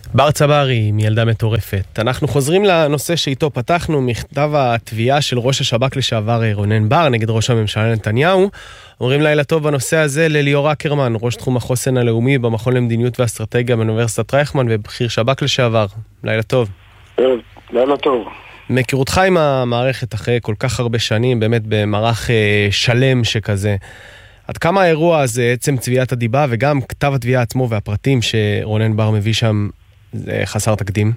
בר צברי מילדה מטורפת. אנחנו חוזרים לנושא שאיתו פתחנו, מכתב התביעה של ראש השב"כ לשעבר רונן בר נגד ראש הממשלה נתניהו. אומרים לילה טוב בנושא הזה לליאור אקרמן, ראש תחום החוסן הלאומי במכון למדיניות ואסטרטגיה באוניברסיטת רייכמן ובכיר שב"כ לשעבר. לילה טוב. לילה טוב. מהיכרותך עם המערכת אחרי כל כך הרבה שנים, באמת במערך שלם שכזה, עד כמה האירוע הזה, עצם צביעת הדיבה וגם כתב התביעה עצמו והפרטים שרונן בר מביא שם, זה חסר תקדים?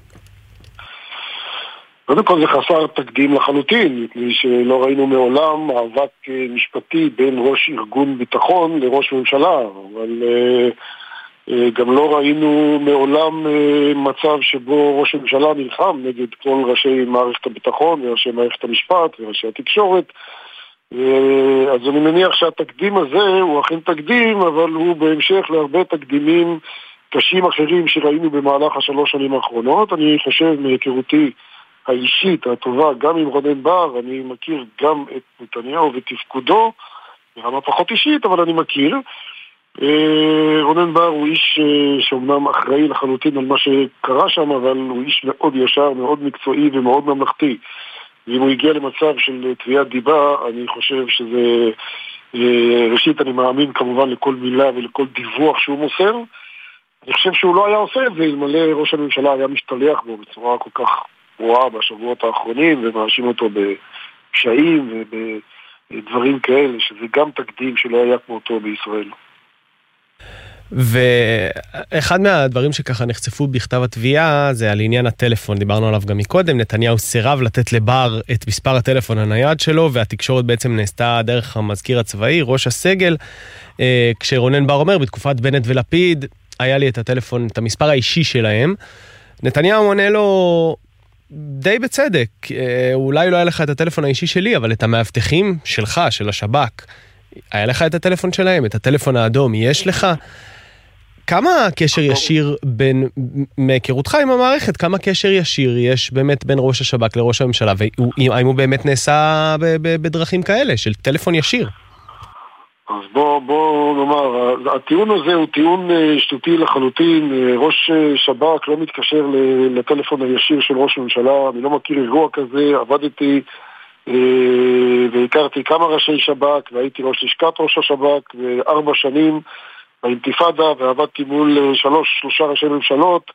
קודם כל זה חסר תקדים לחלוטין, מפני שלא ראינו מעולם מאבק משפטי בין ראש ארגון ביטחון לראש ממשלה, אבל גם לא ראינו מעולם מצב שבו ראש הממשלה נלחם נגד כל ראשי מערכת הביטחון וראשי מערכת המשפט וראשי התקשורת. אז אני מניח שהתקדים הזה הוא אכן תקדים, אבל הוא בהמשך להרבה תקדימים קשים אחרים שראינו במהלך 3 שנים האחרונות. אני חושב מהיכרותי האישית הטובה גם עם רונן בר, אני מכיר גם את נתניהו ותפקודו, ברמה פחות אישית, אבל אני מכיר. רונן בר הוא איש שאומנם אחראי לחלוטין על מה שקרה שם, אבל הוא איש מאוד ישר, מאוד מקצועי ומאוד ממלכתי. ואם הוא הגיע למצב של תביעת דיבה, אני חושב שזה, ראשית אני מאמין כמובן לכל מילה ולכל דיווח שהוא מוסר. אני חושב שהוא לא היה עושה את זה אלמלא ראש הממשלה היה משתלח בו בצורה כל כך גרועה בשבועות האחרונים, ומאשים אותו בפשעים ובדברים כאלה, שזה גם תקדים שלא היה כמותו בישראל. ואחד מהדברים שככה נחשפו בכתב התביעה זה על עניין הטלפון, דיברנו עליו גם מקודם. נתניהו סירב לתת לבר את מספר הטלפון הנייד שלו, והתקשורת בעצם נעשתה דרך המזכיר הצבאי, ראש הסגל, כשרונן בר אומר, בתקופת בנט ולפיד, היה לי את הטלפון, את המספר האישי שלהם. נתניהו עונה לו די בצדק, אולי לא היה לך את הטלפון האישי שלי, אבל את המאבטחים שלך, של השב"כ, היה לך את הטלפון שלהם, את הטלפון האדום, יש לך? כמה קשר ישיר בין, מהיכרותך עם המערכת, כמה קשר ישיר יש באמת בין ראש השב"כ לראש הממשלה, והאם הוא באמת נעשה בדרכים כאלה, של טלפון ישיר? אז בוא נאמר, הטיעון הזה הוא טיעון שטותי לחלוטין. ראש שב"כ לא מתקשר לטלפון הישיר של ראש הממשלה, אני לא מכיר אירוע כזה. עבדתי והכרתי כמה ראשי שב"כ, והייתי ראש לשכת ראש השב"כ ו4 שנים באינתיפאדה, ועבדתי מול 3 ראשי ממשלות,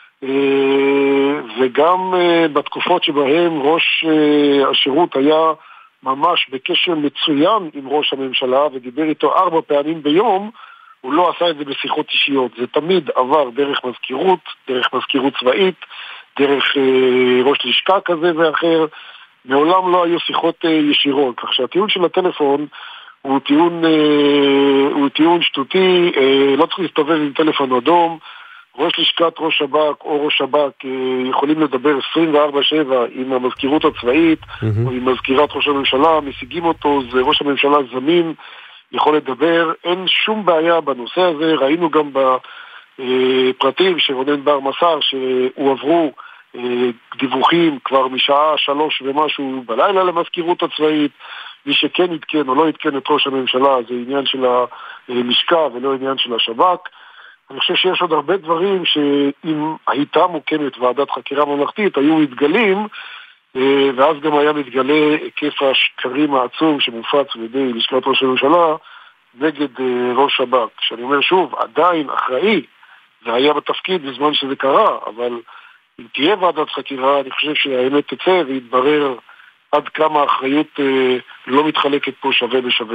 וגם בתקופות שבהם ראש השירות היה ממש בקשר מצוין עם ראש הממשלה ודיבר איתו 4 פעמים ביום, הוא לא עשה את זה בשיחות אישיות. זה תמיד עבר דרך מזכירות צבאית, דרך ראש לשכה כזה ואחר. מעולם לא היו שיחות ישירות, כך שהטיעון של הטלפון הוא טיעון שטותי. לא צריך להסתובב עם טלפון אדום. ראש לשכת ראש שב"כ או ראש שב"כ יכולים לדבר 24/7 עם המזכירות הצבאית או עם מזכירת ראש הממשלה, משיגים אותו, זה ראש הממשלה זמין, יכול לדבר, אין שום בעיה בנושא הזה. ראינו גם בפרטים שרונן בר מסר שהועברו דיווחים כבר משעה 3 ומשהו בלילה למזכירות הצבאית. מי שכן יתקן או לא יתקן את ראש הממשלה זה עניין של המשקע ולא עניין של השב"כ. אני חושב שיש עוד הרבה דברים שאם הייתה מוקמת ועדת חקירה ממלכתית היו מתגלים, ואז גם היה מתגלה היקף השקרים העצום שמופץ על ידי לשכת ראש הממשלה נגד ראש שב"כ, שאני אומר שוב, עדיין אחראי והיה בתפקיד בזמן שזה קרה, אבל אם תהיה ועדת חקירה אני חושב שהאמת תצא ויתברר עד כמה האחריות לא מתחלקת פה שווה בשווה.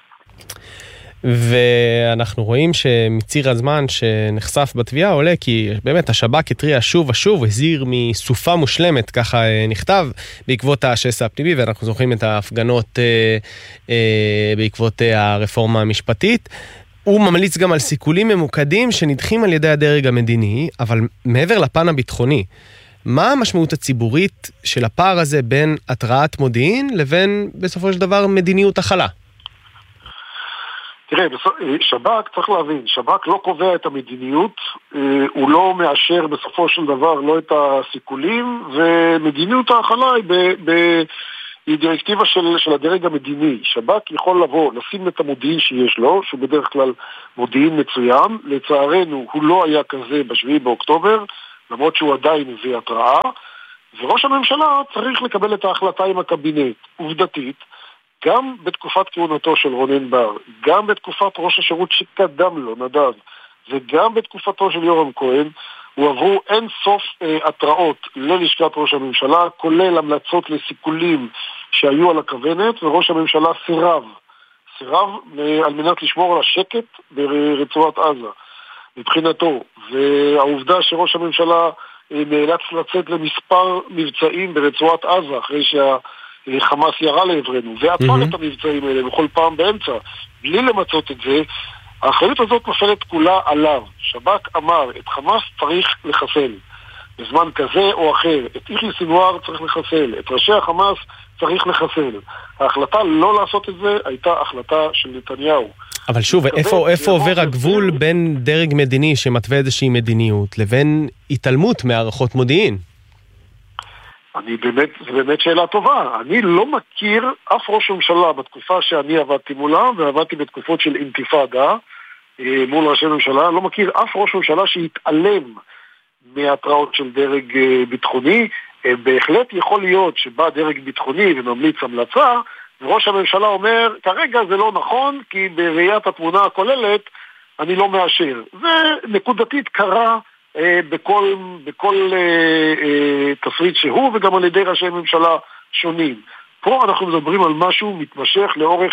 ואנחנו רואים שמציר הזמן שנחשף בתביעה עולה כי באמת השב"כ התריע שוב ושוב, הזהיר מסופה מושלמת, ככה נכתב, בעקבות השסע הפנימי, ואנחנו זוכרים את ההפגנות בעקבות הרפורמה המשפטית. הוא ממליץ גם על סיכולים ממוקדים שנדחים על ידי הדרג המדיני, אבל מעבר לפן הביטחוני, מה המשמעות הציבורית של הפער הזה בין התרעת מודיעין לבין בסופו של דבר מדיניות החלה? תראה, שב"כ, צריך להבין, שב"כ לא קובע את המדיניות, הוא לא מאשר בסופו של דבר לא את הסיכולים, ומדיניות ההחלה היא דירקטיבה של הדרג המדיני. שב"כ יכול לבוא, לשים את המודיעין שיש לו, שהוא בדרך כלל מודיעין מצוין, לצערנו הוא לא היה כזה ב7 באוקטובר, למרות שהוא עדיין מביא התראה, וראש הממשלה צריך לקבל את ההחלטה עם הקבינט. עובדתית, גם בתקופת כהונתו של רונן בר, גם בתקופת ראש השירות שקדם לו, נדב, וגם בתקופתו של יורם כהן, הועברו אין סוף התראות ללשכת ראש הממשלה, כולל המלצות לסיכולים שהיו על הכוונת, וראש הממשלה סירב על מנת לשמור על השקט ברצועת עזה, מבחינתו. והעובדה שראש הממשלה נאלץ לצאת למספר מבצעים ברצועת עזה, אחרי שהחמאס ירה לעברנו, ועצר את המבצעים האלה בכל פעם באמצע, בלי למצות את זה, האחריות הזאת נופלת כולה עליו. שב"כ אמר, את חמאס צריך לחסל. בזמן כזה או אחר, את יחיא סנוואר צריך לחסל, את ראשי החמאס צריך לחסל. ההחלטה לא לעשות את זה הייתה החלטה של נתניהו. אבל שוב, איפה עובר הגבול בין דרג מדיני שמתווה איזושהי מדיניות, לבין התעלמות מערכות מודיעין? זו באמת שאלה טובה. אני לא מכיר אף ראש ממשלה בתקופה שאני עבדתי מולה, ועבדתי בתקופות של אינתיפאדה מול ראשי ממשלה, לא מכיר אף ראש ממשלה שהתעלם מהתראות של דרג ביטחוני. בהחלט יכול להיות שבא דרג ביטחוני וממליץ המלצה, וראש הממשלה אומר, כרגע זה לא נכון, כי בראיית התמונה הכוללת אני לא מאשר. זה נקודתית קרה בכל תפריט שהוא, וגם על ידי ראשי ממשלה שונים. פה אנחנו מדברים על משהו מתמשך לאורך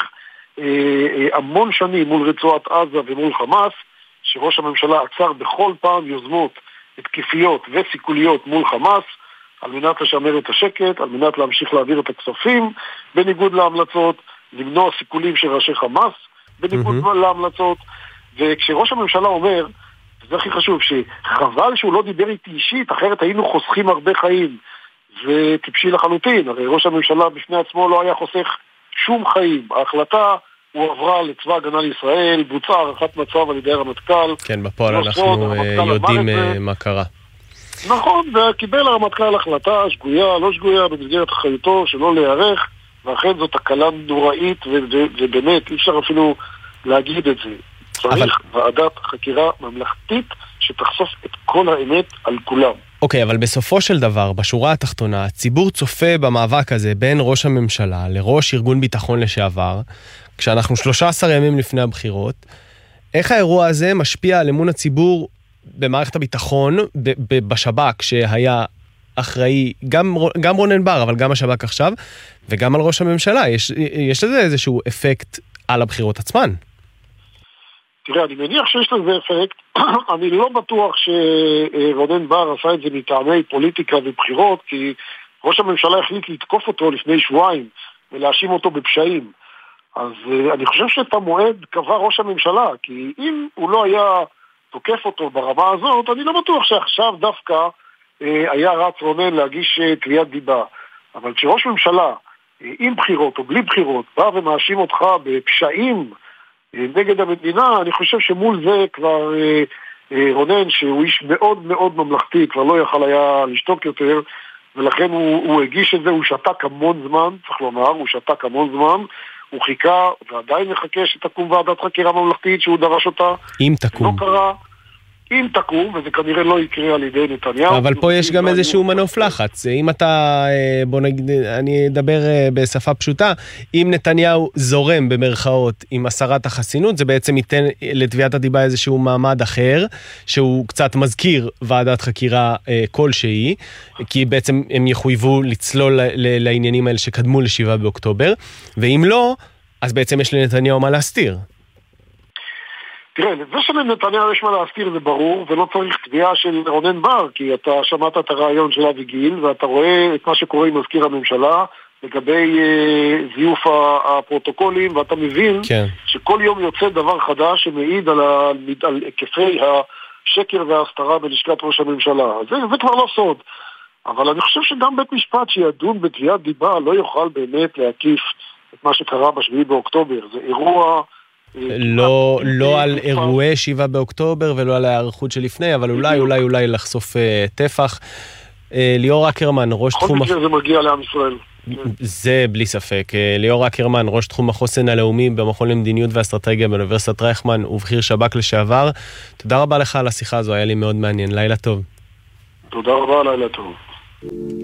המון שנים מול רצועת עזה ומול חמאס, שראש הממשלה עצר בכל פעם יוזמות התקפיות וסיכוליות מול חמאס, על מנת לשמר את השקט, על מנת להמשיך להעביר את הכספים, בניגוד להמלצות, למנוע סיכולים של ראשי חמאס, בניגוד להמלצות. וכשראש הממשלה אומר, זה הכי חשוב, שחבל שהוא לא דיבר איתי אישית, אחרת היינו חוסכים הרבה חיים. זה טיפשי לחלוטין, הרי ראש הממשלה בפני עצמו לא היה חוסך שום חיים. ההחלטה הועברה לצבא הגנה לישראל, בוצעה הערכת מצב על ידי הרמטכ"ל. כן, בפועל אנחנו יודעים מה קרה. נכון, וקיבל הרמטכ"ל החלטה שגויה, לא שגויה, במסגרת אחריותו שלא להיערך, ואכן זאת תקלה נוראית, ובאמת אי אפשר אפילו להגיד את זה. צריך ועדת חקירה ממלכתית שתחשוף את כל האמת על כולם. אוקיי, אבל בסופו של דבר, בשורה התחתונה, הציבור צופה במאבק הזה בין ראש הממשלה לראש ארגון ביטחון לשעבר, כשאנחנו 13 ימים לפני הבחירות. איך האירוע הזה משפיע על אמון הציבור במערכת הביטחון, בשב"כ שהיה אחראי, גם רונן בר, אבל גם השב"כ עכשיו, וגם על ראש הממשלה? יש לזה איזשהו אפקט על הבחירות עצמן? תראה, אני מניח שיש לזה אפקט. אני לא בטוח שרונן בר עשה את זה מטעמי פוליטיקה ובחירות, כי ראש הממשלה החליט לתקוף אותו לפני שבועיים ולהאשים אותו בפשעים. אז אני חושב שאת המועד קבע ראש הממשלה, כי אם הוא לא היה תוקף אותו ברמה הזאת, אני לא בטוח שעכשיו דווקא היה רץ רונן להגיש תביעת דיבה. אבל כשראש ממשלה, עם בחירות או בלי בחירות, בא ומאשים אותך בפשעים נגד המדינה, אני חושב שמול זה כבר רונן, שהוא איש מאוד מאוד ממלכתי, כבר לא יכל היה לשתוק יותר, ולכן הוא הגיש את זה, הוא שתק המון זמן, צריך לומר, הוא שתק המון זמן, הוא חיכה ועדיין מחכה שתקום ועדת חקירה ממלכתית שהוא דרש אותה. אם תקום. לא קרה, אם תקום, וזה כנראה לא יקרה על ידי נתניהו. אבל פה יש גם איזשהו מנוף לחץ. אם אתה, בוא נגיד, אני אדבר בשפה פשוטה, אם נתניהו זורם במרכאות עם הסרת החסינות, זה בעצם ייתן לתביעת הדיבה איזשהו מעמד אחר, שהוא קצת מזכיר ועדת חקירה כלשהי, כי בעצם הם יחויבו לצלול לעניינים האלה שקדמו ל7 באוקטובר, ואם לא, אז בעצם יש לנתניהו מה להסתיר. תראה, זה שלנתניהו יש מה להזכיר זה ברור, ולא צריך תביעה של רונן בר, כי אתה שמעת את הרעיון של אבי גיל, ואתה רואה את מה שקורה עם מזכיר הממשלה, לגבי זיוף הפרוטוקולים, ואתה מבין שכל יום יוצא דבר חדש שמעיד על היקפי השקר וההסתרה בלשכת ראש הממשלה. זה כבר לא סוד. אבל אני חושב שגם בית משפט שידון בתביעת דיבה לא יוכל באמת להקיף את מה שקרה ב7 באוקטובר. זה אירוע... לא על אירועי 7 באוקטובר ולא על ההיערכות שלפני, אבל אולי לחשוף טפח. ליאור אקרמן, ראש תחום... בכל מקרה זה מגיע לעם ישראל. זה בלי ספק. ליאור אקרמן, ראש תחום החוסן הלאומי במכון למדיניות ואסטרטגיה באוניברסיטת רייכמן ובכיר שב"כ לשעבר. תודה רבה לך על השיחה הזו, היה לי מאוד מעניין. לילה טוב. תודה רבה, לילה טוב.